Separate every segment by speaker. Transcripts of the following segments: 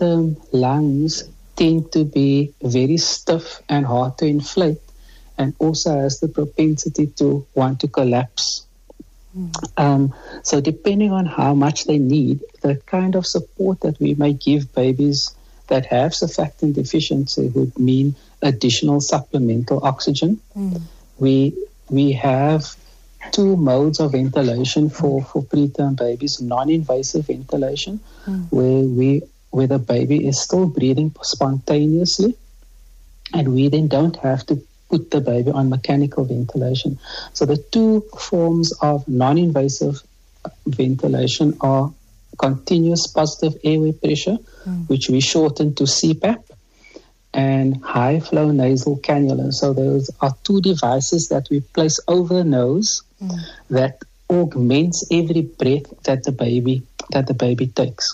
Speaker 1: preterm lungs tend to be very stiff and hard to inflate, and also has the propensity to want to collapse. So depending on how much they need, the kind of support that we may give babies that have surfactant deficiency would mean additional supplemental oxygen. We have two modes of ventilation for preterm babies: non-invasive ventilation, where the baby is still breathing spontaneously, and we then don't have to put the baby on mechanical ventilation. So the two forms of non-invasive ventilation are continuous positive airway pressure, which we shorten to CPAP, and high flow nasal cannula. So those are two devices that we place over the nose that augments every breath that the baby takes.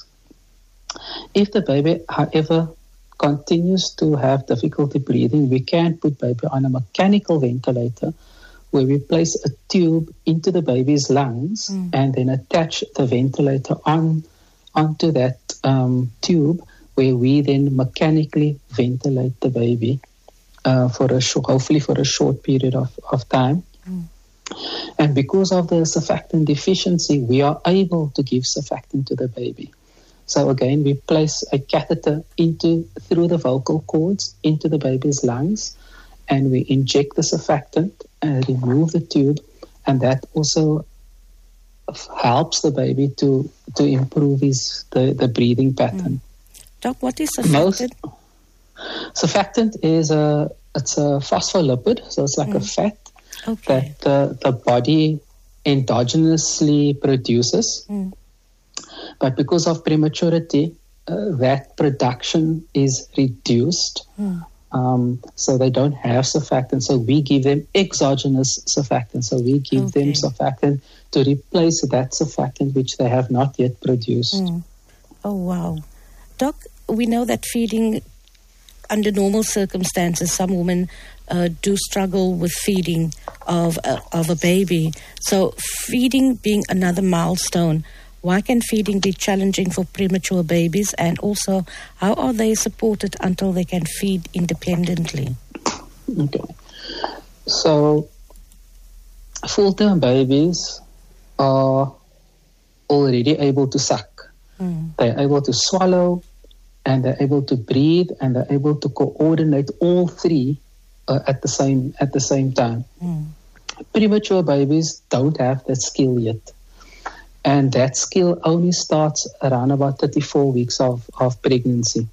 Speaker 1: If the baby, however, continues to have difficulty breathing, we can put baby on a mechanical ventilator where we place a tube into the baby's lungs and then attach the ventilator onto that tube, where we then mechanically ventilate the baby hopefully for a short period of time. And because of the surfactant deficiency, we are able to give surfactant to the baby. So again, we place a catheter through the vocal cords into the baby's lungs, and we inject the surfactant and remove the tube, and that also helps the baby to improve the breathing pattern.
Speaker 2: Doc, what is surfactant?
Speaker 1: Surfactant is a phospholipid, so it's like a fat that the body endogenously produces. But because of prematurity, that production is reduced. So they don't have surfactant. So we give them exogenous surfactant. So we give them surfactant to replace that surfactant which they have not yet produced.
Speaker 2: Oh, wow. Doc, we know that feeding under normal circumstances, some women do struggle with feeding of a baby. So feeding being another milestone, why can feeding be challenging for premature babies, and also how are they supported until they can feed independently?
Speaker 1: Okay. So full-term babies are already able to suck. They're able to swallow, and they're able to breathe, and they're able to coordinate all three at the same time. Premature babies don't have that skill yet. And that skill only starts around about 34 weeks of pregnancy.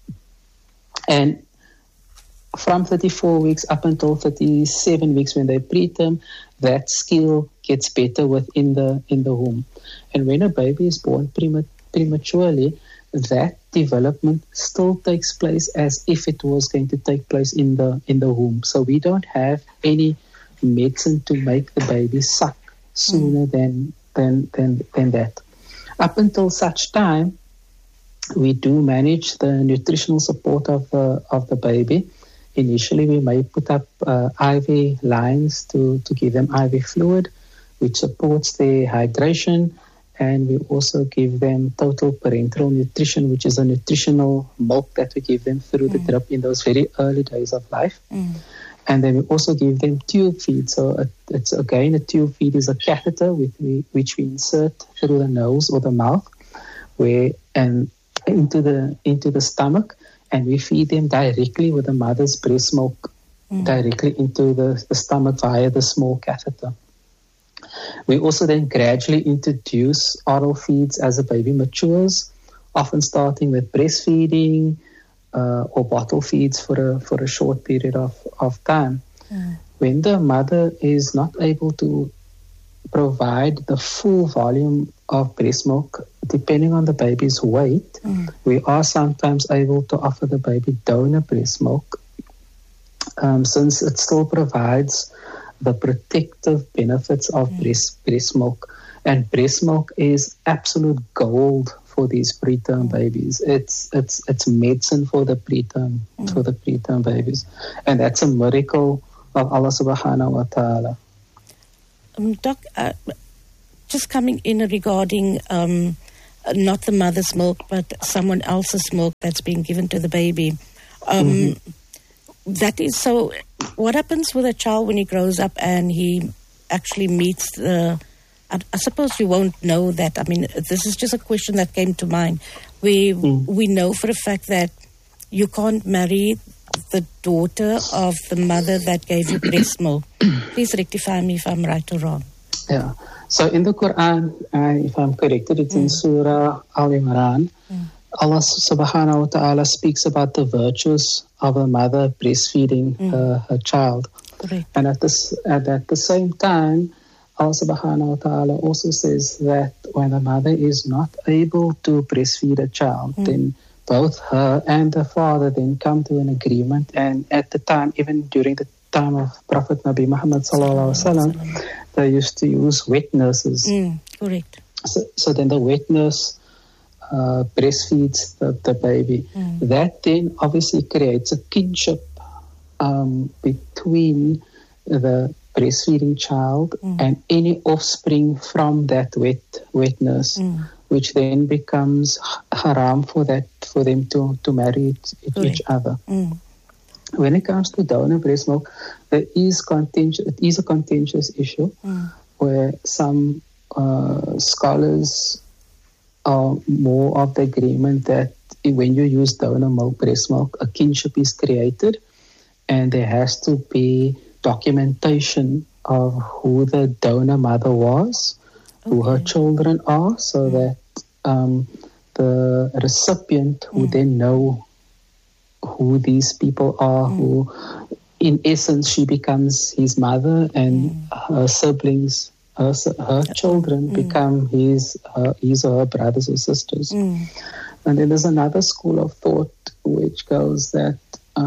Speaker 1: And from 34 weeks up until 37 weeks when they're preterm, that skill gets better within the womb. And when a baby is born prematurely, that development still takes place as if it was going to take place in the womb. So we don't have any medicine to make the baby suck sooner than that. Up until such time, we do manage the nutritional support of the baby. Initially, we may put up IV lines to give them IV fluid, which supports their hydration, and we also give them total parenteral nutrition, which is a nutritional milk that we give them through the drip in those very early days of life. And then we also give them tube feed. So it's again, a tube feed is a catheter which we insert through the nose or the mouth, and into the stomach, and we feed them directly with the mother's breast milk directly into the stomach via the small catheter. We also then gradually introduce oral feeds as the baby matures, often starting with breastfeeding, or bottle feeds for a short period of time. When the mother is not able to provide the full volume of breast milk, depending on the baby's weight, we are sometimes able to offer the baby donor breast milk, since it still provides the protective benefits of breast milk. And breast milk is absolute gold for these preterm babies. It's medicine for the preterm babies, and that's a miracle of Allah Subhanahu wa Taala.
Speaker 2: Doc, just coming in regarding not the mother's milk, but someone else's milk that's being given to the baby. That is so. What happens with a child when he grows up and he actually meets the? I suppose you won't know that. I mean, this is just a question that came to mind. We know for a fact that you can't marry the daughter of the mother that gave you breast milk. Please rectify me if I'm right or wrong.
Speaker 1: Yeah. So in the Quran, if I'm corrected, it's in Surah Al-Imran. Allah subhanahu wa ta'ala speaks about the virtues of a mother breastfeeding her child.
Speaker 2: Correct.
Speaker 1: And at the same time, Allah subhanahu wa ta'ala also says that when a mother is not able to breastfeed a child, then both her and the father then come to an agreement. And at the time, even during the time of Prophet Nabi Muhammad sallallahu alaihi wasallam, they used to use wet nurses.
Speaker 2: Correct.
Speaker 1: So then the wet nurse breastfeeds the baby. That then obviously creates a kinship between the breastfeeding child and any offspring from that wet nurse, which then becomes haram for them to marry each other. When it comes to donor breast milk, it is a contentious issue where some scholars are more of the agreement that when you use donor milk, breast milk, a kinship is created and there has to be documentation of who the donor mother was, who her children are, so that the recipient would then know who these people are, who in essence she becomes his mother and her siblings, her children become his or her brothers or sisters. And then there's another school of thought which goes that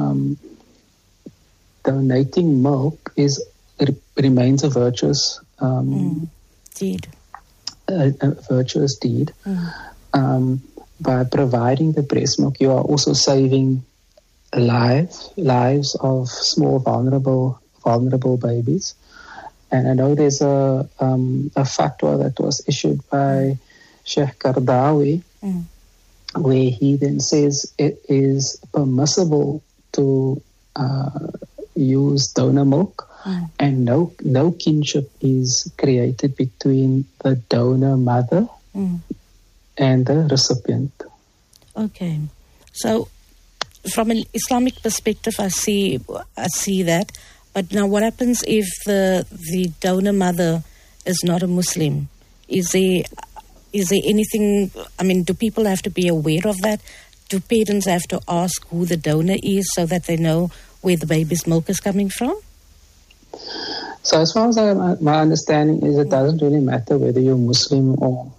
Speaker 1: donating milk remains a virtuous
Speaker 2: deed.
Speaker 1: A virtuous deed. By providing the breast milk, you are also saving lives of small vulnerable babies. And I know there's a fatwa that was issued by Sheikh Qardawi, where he then says it is permissible to use donor milk, and no kinship is created between the donor mother and the recipient.
Speaker 2: Okay, so from an Islamic perspective, I see that. But now, what happens if the donor mother is not a Muslim? Is there anything? I mean, do people have to be aware of that? Do parents have to ask who the donor is so that they know where the baby's milk is coming from?
Speaker 1: So, as far as my understanding is, it doesn't really matter whether you're Muslim or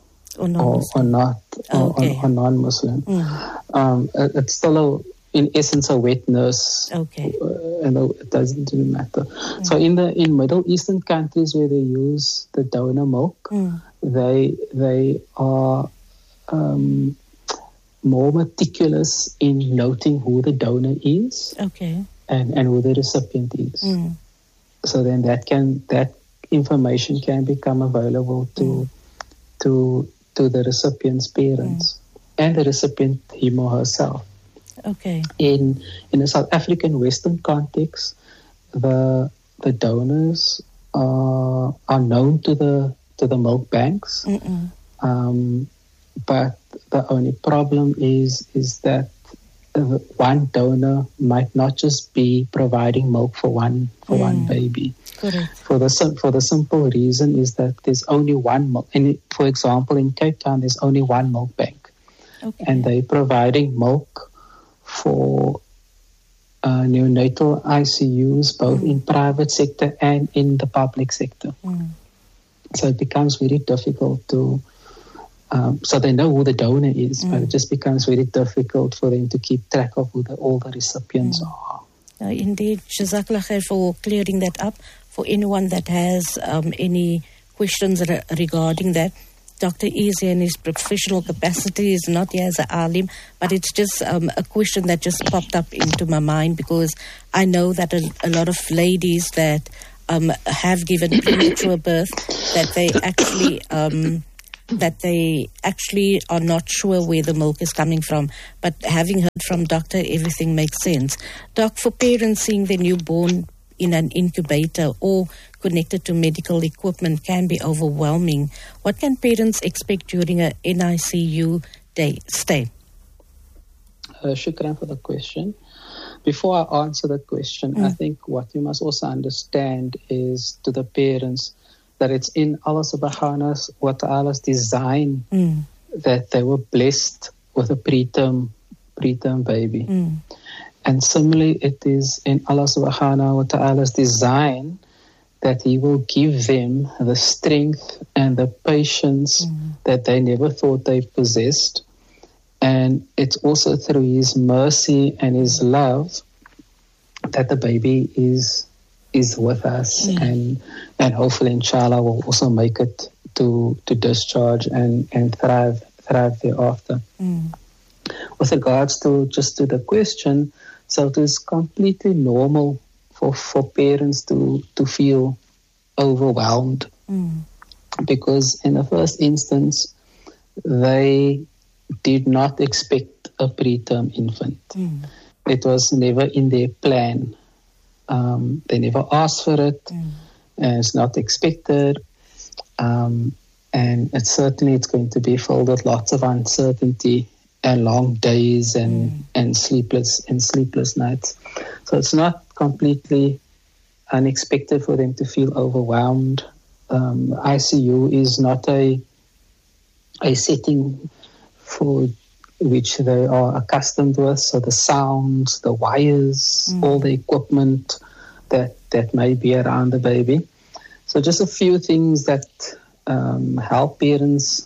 Speaker 1: non-Muslim. It's still in essence a wet nurse.
Speaker 2: Okay.
Speaker 1: And it doesn't really matter. So in Middle Eastern countries where they use the donor milk, they are more meticulous in noting who the donor is, and who the recipient is. So then that information can become available to the recipient's parents and the recipient, him or herself.
Speaker 2: Okay.
Speaker 1: In a South African Western context, the donors are known to the milk banks, but the only problem is that one donor might not just be providing milk for one baby.
Speaker 2: Correct.
Speaker 1: For the simple reason is that there's only one milk. And for example, in Cape Town, there's only one milk bank, and they're providing milk for neonatal ICUs, both in private sector and in the public sector. So it becomes very difficult to. So they know who the donor is, but it just becomes very difficult for them to keep track of who all the recipients are.
Speaker 2: Indeed, Jazakallah khair for clearing that up. For anyone that has any questions regarding that, Dr. Easy in his professional capacity is not here as an alim, but it's just a question that just popped up into my mind because I know that a lot of ladies that have given premature birth, that they actually that they actually are not sure where the milk is coming from. But having heard from doctor, everything makes sense. Doc, for parents seeing their newborn in an incubator or connected to medical equipment can be overwhelming. What can parents expect during a NICU stay?
Speaker 1: Shukran for the question. Before I answer that question, I think what you must also understand is to the parents that it's in Allah subhanahu wa ta'ala's design that they were blessed with a preterm baby. And similarly, it is in Allah subhanahu wa ta'ala's design that He will give them the strength and the patience that they never thought they possessed. And it's also through His mercy and His love that the baby is with us, and hopefully, inshallah, will also make it to discharge and thrive thereafter. With regards to the question, so it is completely normal for parents to feel overwhelmed because in the first instance they did not expect a preterm infant. It was never in their plan. They never asked for it, and it's not expected. And it's going to be filled with lots of uncertainty and long days and sleepless nights. So it's not completely unexpected for them to feel overwhelmed. ICU is not a setting for which they are accustomed with. So the sounds, the wires, all the equipment that may be around the baby. So just a few things that help parents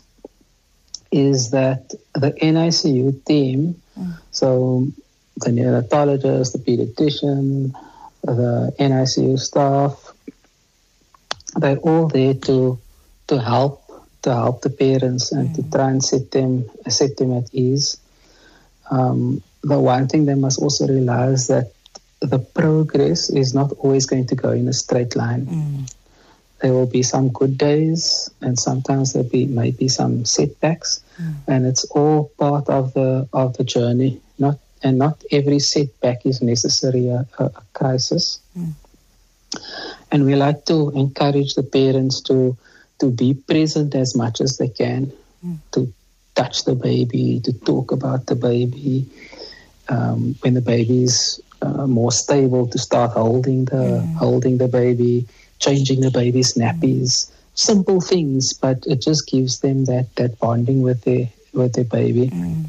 Speaker 1: is that the NICU team, so the neonatologist, the pediatrician, the NICU staff, they're all there to help the parents and to try and set them at ease. The one thing they must also realize that the progress is not always going to go in a straight line. There will be some good days, and sometimes there may be some setbacks, and it's all part of the journey. Not every setback is necessarily a crisis. And we like to encourage the parents to be present as much as they can, to touch the baby, to talk about the baby. When the baby is more stable, to start holding the baby, changing the baby's nappies. Simple things, but it just gives them that bonding with their baby.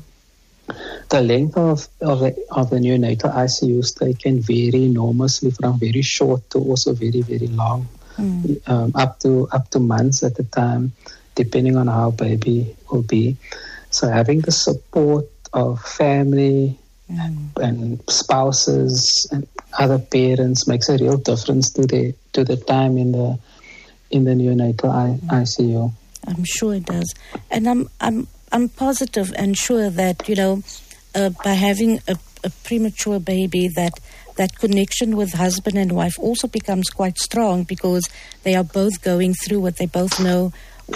Speaker 1: The length of the neonatal ICU stay can vary enormously, from very short to also very, very long. Up to months at a time, depending on how baby will be. So having the support of family and spouses and other parents makes a real difference to the time in the neonatal ICU.
Speaker 2: I'm sure it does, and I'm positive and sure that by having a premature baby, that connection with husband and wife also becomes quite strong, because they are both going through it. They both know,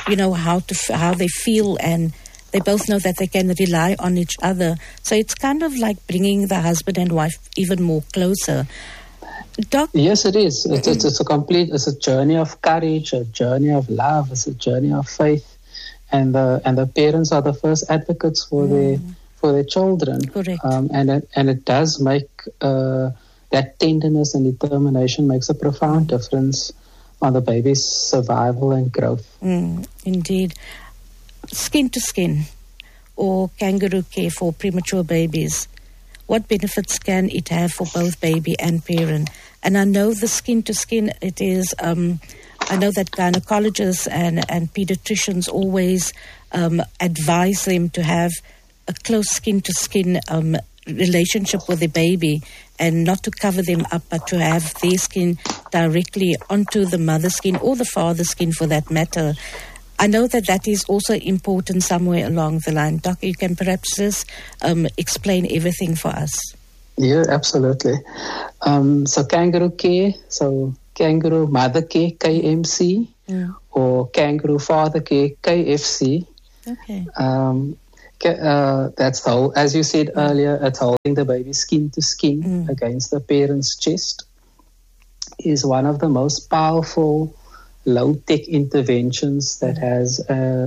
Speaker 2: how they feel, and they both know that they can rely on each other. So it's kind of like bringing the husband and wife even more closer. Doc?
Speaker 1: Yes, it is. It's a journey of courage, a journey of love, it's a journey of faith, and the parents are the first advocates for their children.
Speaker 2: Correct.
Speaker 1: And it does make that tenderness and determination makes a profound difference on the baby's survival and growth.
Speaker 2: Indeed. Skin to skin, or kangaroo care for premature babies. What benefits can it have for both baby and parent? And I know the skin to skin, it is, I know that gynecologists and pediatricians always advise them to have a close skin to skin relationship with the baby, and not to cover them up, but to have their skin directly onto the mother's skin, or the father's skin for that matter. I know that is also important somewhere along the line. Doc, you can perhaps just explain everything for us.
Speaker 1: Yeah, absolutely. So kangaroo care, so kangaroo mother care, KMC, or kangaroo father care, KFC.
Speaker 2: Okay.
Speaker 1: That's how, as you said earlier, it's holding the baby skin to skin against the parent's chest, is one of the most powerful low-tech interventions that has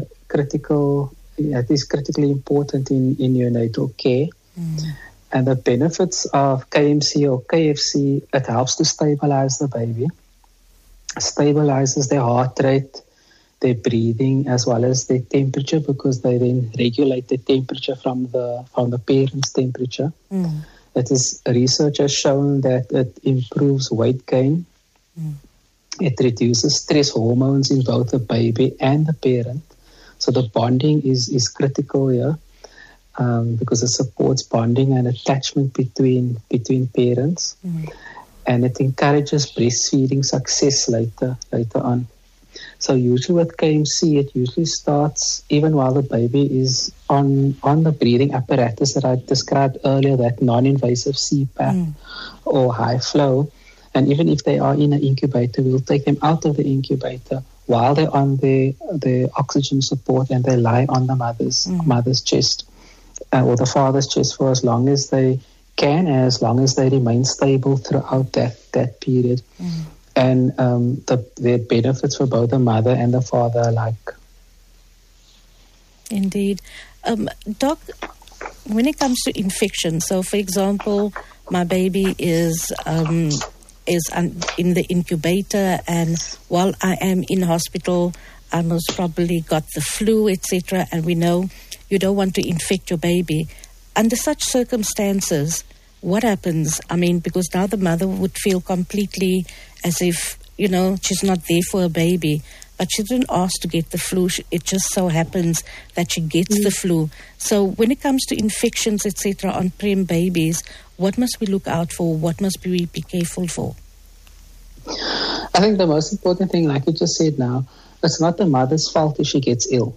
Speaker 1: that is critically important in neonatal care. And the benefits of KMC or KFC, it helps to stabilize the baby, stabilizes their heart rate, their breathing, as well as their temperature, because they then regulate the temperature from the parent's temperature. Research has shown that it improves weight gain. It reduces stress hormones in both the baby and the parent. So the bonding is critical here, because it supports bonding and attachment between parents, and it encourages breastfeeding success later on. So usually with KMC, it usually starts even while the baby is on the breathing apparatus that I described earlier, that non-invasive CPAP or high flow. And even if they are in an incubator, we'll take them out of the incubator while they're on the oxygen support, and they lie on the mother's chest or the father's chest for as long as they can, as long as they remain stable throughout that period. And the benefits for both the mother and the father alike.
Speaker 2: Indeed. Doc, when it comes to infection, so for example, my baby is in the incubator, and while I am in hospital, I most probably got the flu, etc., and we know you don't want to infect your baby. Under such circumstances, what happens? I mean, because now the mother would feel completely as if, she's not there for her baby, but she didn't ask to get the flu. It just so happens that she gets the flu. So when it comes to infections, etc., on prem babies, what must we look out for? What must we be careful for?
Speaker 1: I think the most important thing, like you just said now, it's not the mother's fault if she gets ill.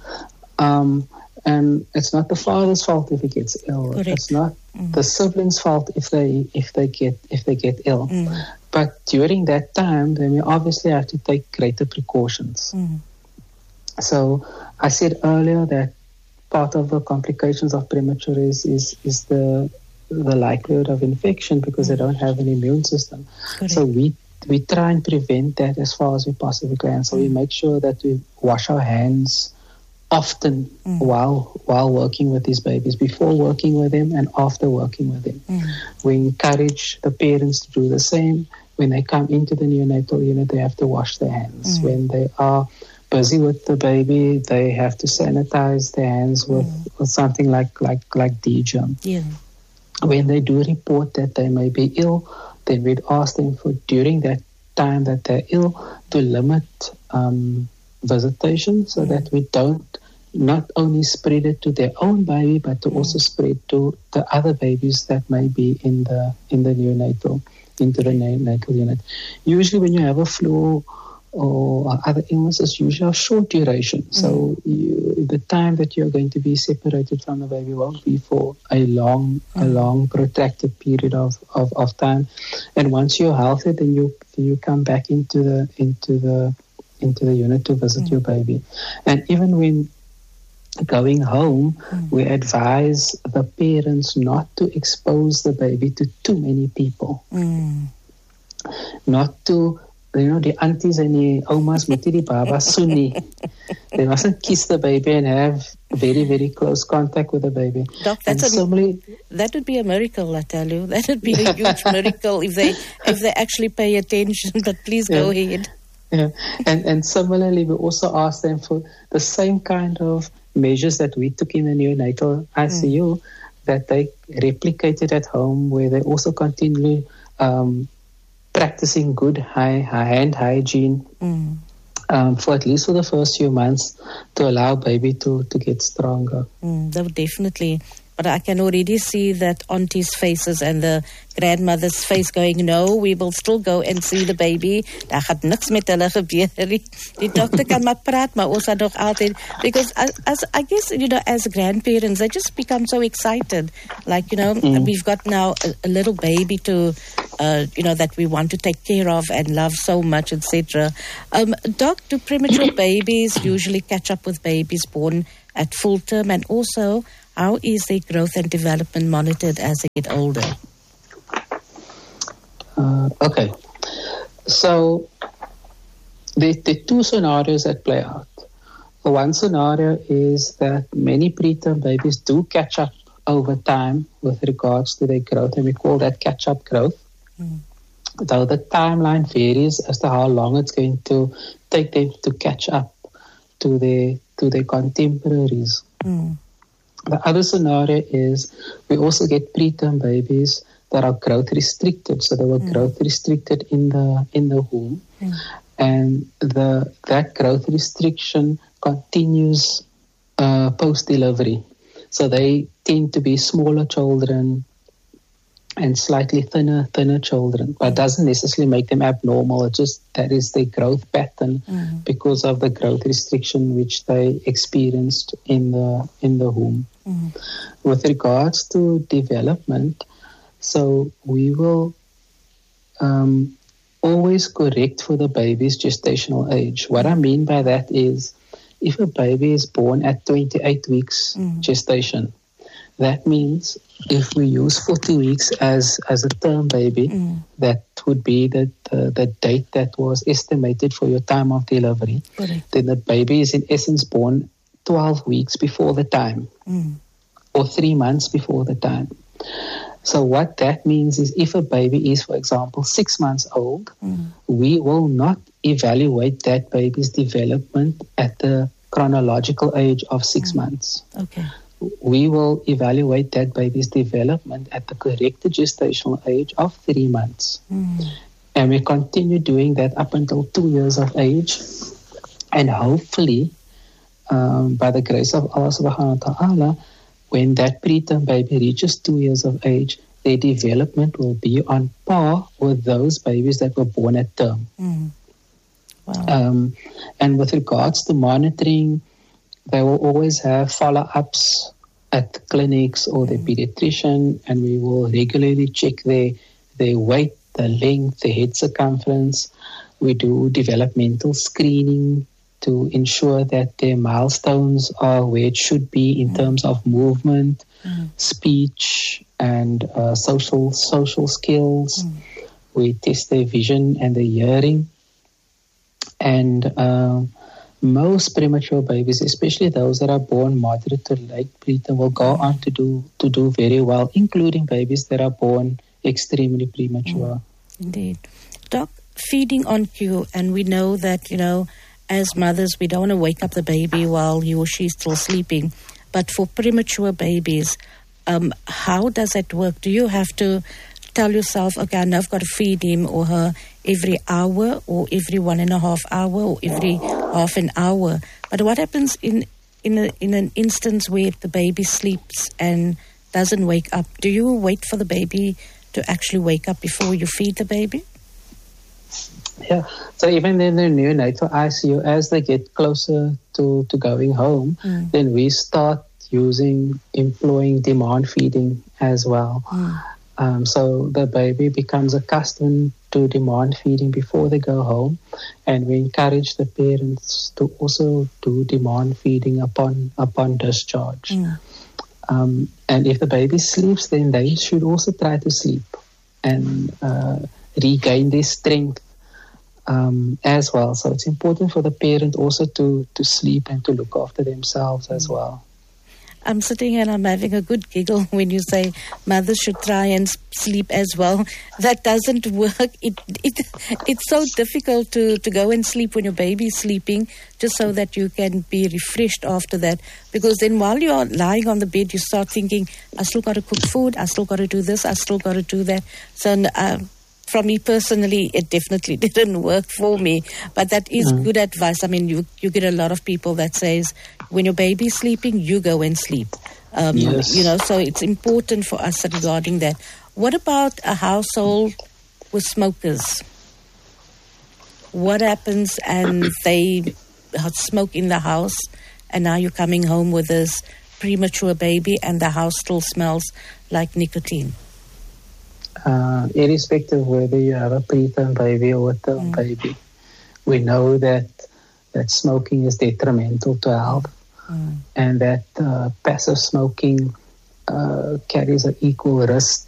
Speaker 1: And it's not the father's fault if he gets ill.
Speaker 2: Correct.
Speaker 1: It's not the siblings' fault if they get ill. But during that time, then we obviously have to take greater precautions. So I said earlier that part of the complications of premature is the likelihood of infection, because they don't have an immune system.
Speaker 2: Correct.
Speaker 1: So we try and prevent that as far as we possibly can. So we make sure that we wash our hands often while working with these babies, before working with them and after working with them. We encourage the parents to do the same. When they come into the neonatal unit, they have to wash their hands. When they are busy with the baby, they have to sanitize their hands with something like D-germ. When they do report that they may be ill, then we'd ask them for, during that time that they're ill, to limit visitation, so that we don't not only spread it to their own baby, but to also spread to the other babies that may be in the neonatal unit. Usually when you have a flu or other illnesses, usually of short duration. So the time that you're going to be separated from the baby won't be for a long protracted period of time. And once you're healthy, then you come back into the unit to visit your baby. And even when going home, we advise the parents not to expose the baby to too many people. Not to, the aunties and the omas, the baba, sunni. They mustn't kiss the baby and have very, very close contact with the baby.
Speaker 2: Doc, that would be a miracle, I tell you. That would be a huge miracle if they actually pay attention. But please go ahead.
Speaker 1: Yeah, and similarly, we also ask them for the same kind of measures that we took in the neonatal ICU, that they replicated at home, where they also continually practicing good hand hygiene for at least for the first few months, to allow baby to get stronger.
Speaker 2: Definitely. But I can already see that auntie's faces and the grandmother's face going, no, we will still go and see the baby. Daar gaat niks met hulle gebeur. Die dokter kan maar praat, maar ons nog altyd, because as I guess, as grandparents, they just become so excited. Like, we've got now a little baby to that we want to take care of and love so much, etc. Doc, do premature babies usually catch up with babies born at full term? And also, how is their growth and development monitored as they get older?
Speaker 1: Okay. So, the two scenarios that play out. The one scenario is that many preterm babies do catch up over time with regards to their growth, and we call that catch-up growth. Though the timeline varies as to how long it's going to take them to catch up to their contemporaries. The other scenario is we also get preterm babies that are growth restricted, so they were growth restricted in the womb, and that growth restriction continues post-delivery. So they tend to be smaller children and slightly thinner children, but it doesn't necessarily make them abnormal. It's just that is their growth pattern because of the growth restriction which they experienced in the womb. With regards to development, so we will always correct for the baby's gestational age. What I mean by that is if a baby is born at 28 weeks gestation, that means if we use 40 weeks as a term baby, that would be the date that was estimated for your time of delivery. Then the baby is in essence born 12 weeks before the time or 3 months before the time. So what that means is if a baby is, for example, 6 months old, we will not evaluate that baby's development at the chronological age of 6 months.
Speaker 2: Okay.
Speaker 1: We will evaluate that baby's development at the corrected gestational age of 3 months. And we continue doing that up until 2 years of age. And hopefully, by the grace of Allah subhanahu wa ta'ala, when that preterm baby reaches 2 years of age, their development will be on par with those babies that were born at term.
Speaker 2: Wow.
Speaker 1: And with regards to monitoring, they will always have follow-ups at clinics or the pediatrician, and we will regularly check their weight, the length, the head circumference. We do developmental screening to ensure that their milestones are where it should be in terms of movement, speech, and social skills. We test their vision and their hearing. And most premature babies, especially those that are born moderate to late preterm, will go on to do very well, including babies that are born extremely premature.
Speaker 2: Indeed. Doc, feeding on cue, and we know that, as mothers, we don't want to wake up the baby while he or she's still sleeping. But for premature babies, how does that work? Do you have to tell yourself, okay, now I've got to feed him or her every hour or every 1.5 hours or every half an hour? But what happens in an instance where the baby sleeps and doesn't wake up? Do you wait for the baby to actually wake up before you feed the baby?
Speaker 1: Yeah, so even in the neonatal ICU, as they get closer to going home, then we start employing demand feeding as well. So the baby becomes accustomed to demand feeding before they go home, and we encourage the parents to also do demand feeding upon discharge. And if the baby sleeps, then they should also try to sleep and regain their strength as well. So it's important for the parent also to sleep and to look after themselves as well.
Speaker 2: I'm sitting and I'm having a good giggle when you say mothers should try and sleep as well. That doesn't work. It's so difficult to go and sleep when your baby's sleeping, just so that you can be refreshed after that. Because then while you're lying on the bed, you start thinking, I still got to cook food, I still got to do this, I still got to do that. So from me personally, it definitely didn't work for me. But that is good advice. I mean, you get a lot of people that says, when your baby's sleeping, you go and sleep.
Speaker 1: Yes.
Speaker 2: So it's important for us regarding that. What about a household with smokers? What happens and they smoke in the house, and now you're coming home with this premature baby and the house still smells like nicotine?
Speaker 1: irrespective of whether you have a preterm baby or a term baby. We know that smoking is detrimental to health, and that passive smoking carries an equal risk